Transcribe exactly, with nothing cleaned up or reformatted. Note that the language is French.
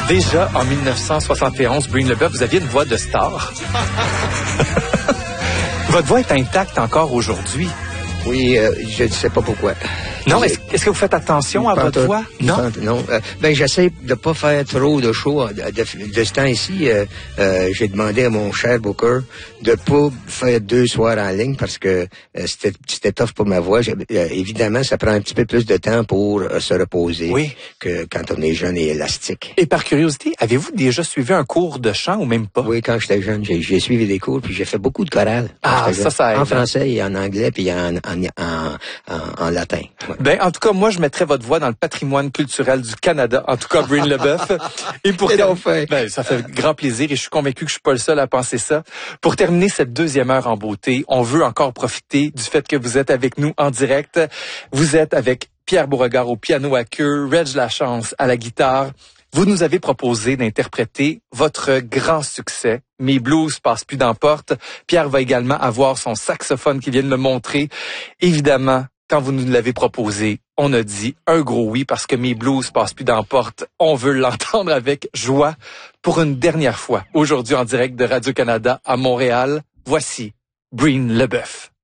Déjà, en mille neuf cent soixante et onze, Breen LeBeuf, vous aviez une voix de star. Votre voix est intacte encore aujourd'hui. Oui, euh, je ne sais pas pourquoi. Non, est-ce, est-ce que vous faites attention à votre voix? Non. Non. Euh, ben, j'essaie de pas faire trop de show. De, de, de ce temps-ci, euh, euh, j'ai demandé à mon cher Booker de pas faire deux soirs en ligne parce que euh, c'était, c'était tough pour ma voix. Euh, évidemment, ça prend un petit peu plus de temps pour euh, se reposer oui. que quand on est jeune et élastique. Et par curiosité, avez-vous déjà suivi un cours de chant ou même pas? Oui, quand j'étais jeune, j'ai, j'ai suivi des cours puis j'ai fait beaucoup de chorales. Ah, ça, ça aide. En français et en anglais puis en, en, en, en, en latin. Ouais. Ben, en tout cas, moi, je mettrais votre voix dans le patrimoine culturel du Canada. En tout cas, Breen LeBeuf. Et pour et ter- fait. Ben, ça fait grand plaisir et je suis convaincu que je suis pas le seul à penser ça. Pour terminer cette deuxième heure en beauté, on veut encore profiter du fait que vous êtes avec nous en direct. Vous êtes avec Pierre Beauregard au piano à queue, Reg Lachance à la guitare. Vous nous avez proposé d'interpréter votre grand succès, Mes blues passent plus dans porte. Pierre va également avoir son saxophone qui vient de me montrer. Évidemment, quand vous nous l'avez proposé, on a dit un gros oui parce que Mes blues passent plus dans porte. On veut l'entendre avec joie pour une dernière fois. Aujourd'hui en direct de Radio-Canada à Montréal, voici Breen LeBeuf.